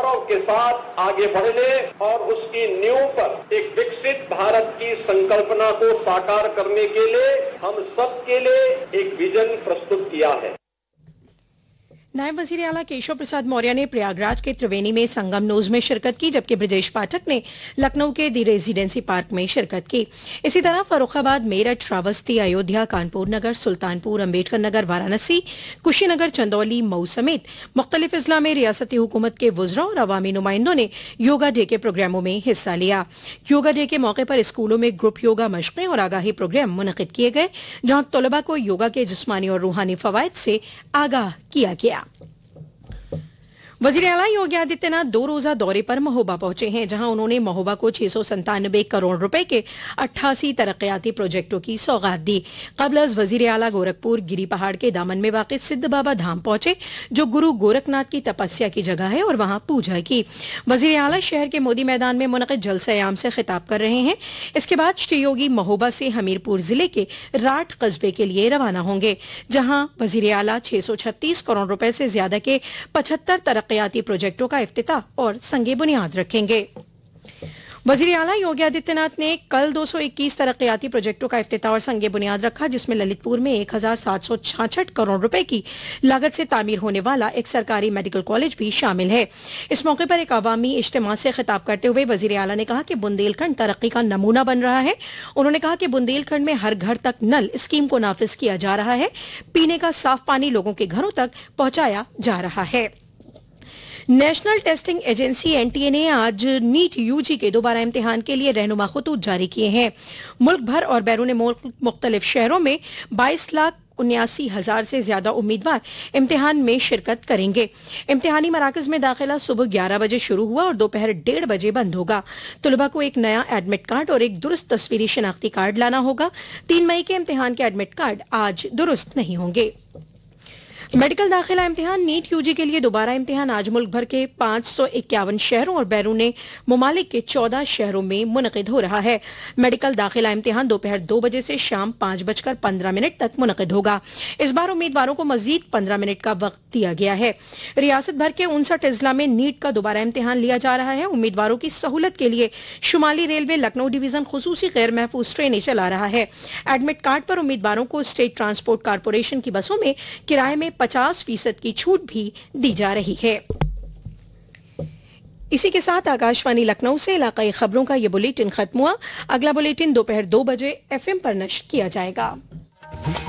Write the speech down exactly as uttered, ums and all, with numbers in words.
गौरव के साथ आगे बढ़ने और उसकी नींव पर एक विकसित भारत की संकल्पना को साकार करने के लिए हम सबके लिए एक विजन प्रस्तुत किया है। नायब वजीर आला केशव प्रसाद मौर्य ने प्रयागराज के त्रिवेणी में संगम नोज में शिरकत की, जबकि ब्रजेश पाठक ने लखनऊ के दी रेजिडेंसी पार्क में शिरकत की। इसी तरह फर्रुखाबाद, मेरठ, श्रावस्ती, अयोध्या, कानपुर नगर, सुल्तानपुर, अम्बेडकर नगर, वाराणसी, कुशीनगर, चंदौली, मऊ समेत मुख्तलिफ अजला में रियासती हुकूमत के वुज़रा और अवामी नुमाइंदों ने योगा डे के प्रोग्रामों में हिस्सा लिया। योगा डे के मौके पर स्कूलों में ग्रुप योगा मशक़ें और आगाही प्रोग्राम मुनक़िद किए गए, जहां तलबा को योगा के जिस्मानी और रूहानी फवायद से आगाह किया गया। वजीर आला योगी आदित्यनाथ दो रोजा दौरे पर महोबा पहुंचे हैं, जहां उन्होंने महोबा को छह सौ संतानबे करोड़ रुपए के अट्ठासी तरक्याती प्रोजेक्टों की सौगात दी। कबल वजीर आला गोरखपुर गिरी पहाड़ के दामन में वाक़ सिद्ध बाबा धाम पहुंचे, जो गुरु गोरखनाथ की तपस्या की जगह है, और वहां पूजा की। वजीर आला शहर के मोदी मैदान में मुनक़िद जलसा-ए-आम से खिताब कर रहे हैं। इसके बाद श्री योगी महोबा से हमीरपुर जिले के राठ कस्बे के लिए रवाना होंगे, जहां वजीर आला छह सौ छत्तीस करोड़ रुपए से ज्यादा के पचहत्तर तरक्याती प्रोजेक्टों का इफ्तिताह और संगे बुनियाद रखेंगे। वजीर आला योगी आदित्यनाथ ने कल दो सौ इक्कीस तरक्याती प्रोजेक्टों का इफ्तिताह और संगे बुनियाद रखा, जिसमें ललितपुर में एक हजार सात सौ छाछठ करोड़ रुपए की लागत से तामीर होने वाला एक सरकारी मेडिकल कॉलेज भी शामिल है। इस मौके पर एक अवामी इज्तिमा से खिताब करते हुए वजीर आला ने कहा कि बुंदेलखंड तरक्की का नमूना बन रहा है। उन्होंने कहा कि बुंदेलखंड में हर घर तक नल स्कीम को नाफिज किया जा रहा है। पीने का साफ पानी लोगों के घरों तक पहुंचाया जा रहा है। नेशनल टेस्टिंग एजेंसी एनटीए ने आज नीट यूजी के दोबारा इम्तिहान के लिए रहनुमा खतूत जारी किए हैं। मुल्क भर और बैरून मुल्क मुख्तलिफ शहरों में बाईस लाख उन्यासी हजार से ज्यादा उम्मीदवार इम्तिहान में शिरकत करेंगे। इम्तिहानी मराकज में दाखिला सुबह ग्यारह बजे शुरू हुआ और दोपहर डेढ़ बजे बंद होगा। तलबा को एक नया एडमिट कार्ड और एक दुरुस्त तस्वीरी शनाख्ती कार्ड लाना होगा। तीन मई के इम्तिहान के एडमिट कार्ड आज दुरुस्त नहीं होंगे। मेडिकल दाखिला इम्तिहान नीट यूजी के लिए दोबारा इम्तिहान आज मुल्क भर के पांच सौ इक्यावन शहरों और बैरून मुमालिक के चौदह शहरों में मुनक़िद हो रहा है। मेडिकल दाखिला इम्तिहान दोपहर दो बजे से शाम पांच बजकर पंद्रह मिनट तक मुनक़िद होगा। इस बार उम्मीदवारों को मजीद पंद्रह मिनट का वक्त दिया गया है। रियासत भर के उनसठ अजला में नीट का दोबारा इम्तिहान लिया जा रहा है। उम्मीदवारों की सहूलत के लिए शुमाली रेलवे लखनऊ डिवीजन खुसूसी गैर महफूज ट्रेनें चला रहा है। एडमिट कार्ड पर उम्मीदवारों को स्टेट ट्रांसपोर्ट कारपोरेशन की बसों में किराए में पचास फीसद की छूट भी दी जा रही है। इसी के साथ आकाशवाणी लखनऊ से इलाकाई खबरों का यह बुलेटिन खत्म हुआ। अगला बुलेटिन दोपहर दो बजे एफएम पर नश्र किया जाएगा।